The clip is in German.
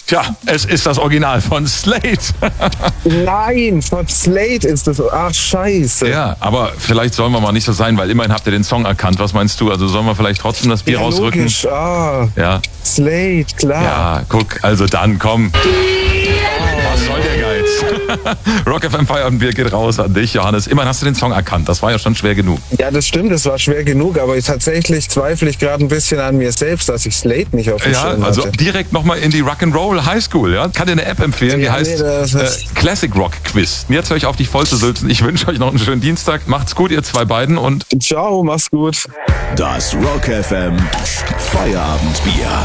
Tja, es ist das Original von Slade. Nein, von Slade ist das. Ach, scheiße. Ja, aber vielleicht sollen wir mal nicht so sein, weil immerhin habt ihr den Song erkannt. Was meinst du? Also sollen wir vielleicht trotzdem das Bier rausrücken? Logisch. Ja. Slade, klar. Ja, guck, also dann, komm. Was soll der Geiz? Rock FM Feierabendbier geht raus an dich, Johannes. Immerhin hast du den Song erkannt. Das war ja schon schwer genug. Ja, das stimmt, das war schwer genug, aber tatsächlich zweifle ich gerade ein bisschen an mir selbst, dass ich Slade nicht auf dem Schirm hatte. Also direkt nochmal in die Rock'n'Roll High School, ja? Kann dir eine App empfehlen, die heißt Classic Rock Quiz. Jetzt höre ich auf, dich voll zu sülzen. Ich wünsche euch noch einen schönen Dienstag. Macht's gut, ihr zwei beiden, und ciao, mach's gut. Das Rock FM Feierabendbier.